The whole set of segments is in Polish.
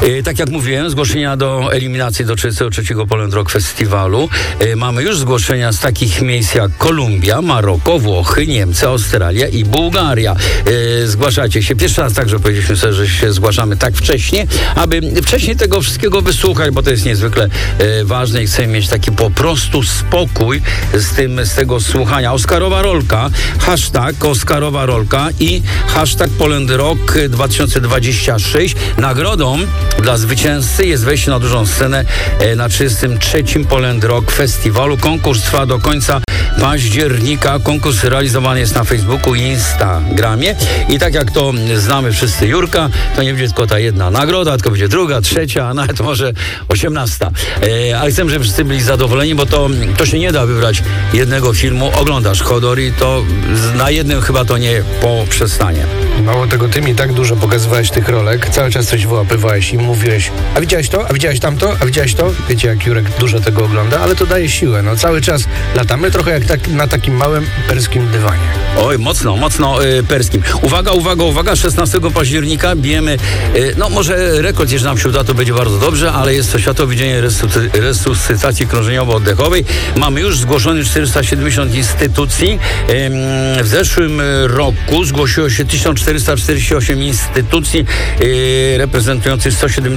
Tak jak mówiłem, zgłoszenia do eliminacji do 33. Poland Rock Festiwalu. Mamy już zgłoszenia z takich miejsc jak Kolumbia, Maroko, Włochy, Niemcy, Australia i Bułgaria. Zgłaszajcie się. Pierwszy raz także powiedzieliśmy sobie, że się zgłaszamy tak wcześnie, aby wcześniej tego wszystkiego wysłuchać, bo to jest niezwykle ważne i chcemy mieć taki po prostu spokój z tego słuchania. Oscarowa Rolka, hashtag Oscarowa Rolka i hashtag Poland Rock 2026. Nagrodą dla zwycięzcy jest wejście na dużą scenę na 33. Poland Rock Festiwalu. Konkurs trwa do końca października. Konkurs realizowany jest na Facebooku i Instagramie. I tak jak to znamy wszyscy Jurka, to nie będzie tylko ta jedna nagroda, tylko będzie druga, trzecia, a nawet może 18. Ale chcę, żeby wszyscy byli zadowoleni, bo to się nie da wybrać jednego filmu. Oglądasz Hodor i to na jednym chyba to nie poprzestanie. Mało tego, ty mi tak dużo pokazywałeś tych rolek, cały czas coś wyłapywałeś i mówiłeś, a widziałeś to, a widziałeś tamto, a widziałeś to? Wiecie, jak Jurek dużo tego ogląda, ale to daje siłę. No cały czas latamy trochę jak na takim małym perskim dywanie. Oj, mocno perskim. Uwaga, 16 października bijemy, no może rekord, jeżeli nam się uda, to będzie bardzo dobrze, ale jest to Światowy Dzień Resuscytacji Krążeniowo-Oddechowej. Mamy już zgłoszonych 470 instytucji. W zeszłym roku zgłosiło się 1448 instytucji reprezentujących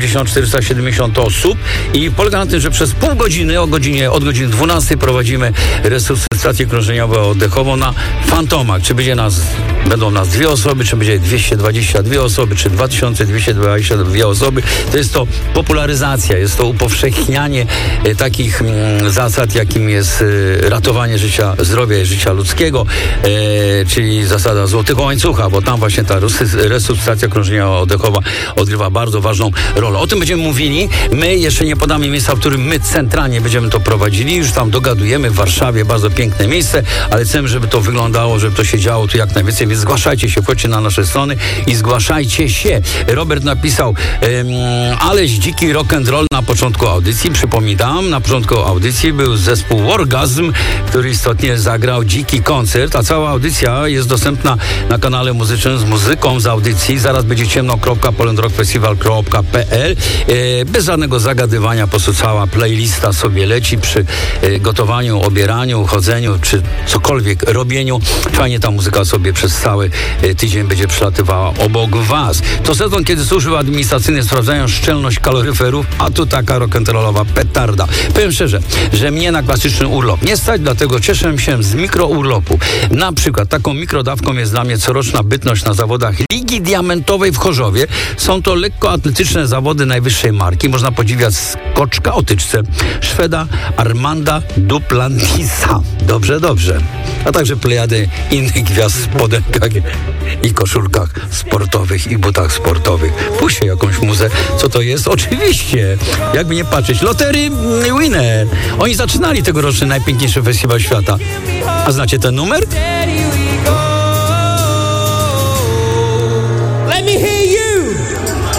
470 osób i polega na tym, że przez pół godziny, od godziny 12 prowadzimy resuscytację krążeniowo-oddechową na fantomach. Czy będą nas 2 osoby, czy będzie 222 osoby, czy 2222 osoby. To jest to popularyzacja, jest to upowszechnianie takich zasad, jakim jest ratowanie życia, zdrowia i życia ludzkiego, czyli zasada złotego łańcucha, bo tam właśnie ta resuscytacja krążeniowo-oddechowa odgrywa bardzo ważną rolę. O tym będziemy mówili. My jeszcze nie podamy miejsca, w którym my centralnie będziemy to prowadzili. Już tam dogadujemy w Warszawie, bardzo piękne miejsce, ale chcemy, żeby to wyglądało, żeby to się działo tu jak najwięcej, więc zgłaszajcie się, wchodźcie na nasze strony i zgłaszajcie się. Robert napisał, aleś dziki rock and roll na początku audycji. Przypominam, na początku audycji był zespół Orgazm, który istotnie zagrał dziki koncert, a cała audycja jest dostępna na kanale muzycznym z muzyką z audycji. Zaraz będzie ciemno.polandrockfestival.pl. Bez żadnego zagadywania, po prostu cała playlista sobie leci przy gotowaniu, obieraniu, chodzeniu, czy cokolwiek robieniu. Fajnie ta muzyka sobie przez cały tydzień będzie przelatywała obok was. To sezon, kiedy służby administracyjne sprawdzają szczelność kaloryferów, a tu taka rock'n'rollowa petarda. Powiem szczerze, że mnie na klasyczny urlop nie stać, dlatego cieszę się z mikrourlopu. Na przykład taką mikrodawką jest dla mnie coroczna bytność na zawodach Ligi Diamentowej w Chorzowie. Są to lekkoatletyczne zawody najwyższej marki. Można podziwiać skoczka o tyczce Szweda Armanda Duplantisa. Dobrze. A także plejady innych gwiazd w spodenkach i koszulkach sportowych i butach sportowych. Puśćcie jakąś muzę. Co to jest? Oczywiście. Jakby nie patrzeć. Lottery Winner. Oni zaczynali tegoroczny najpiękniejszy festiwal świata. A znacie ten numer?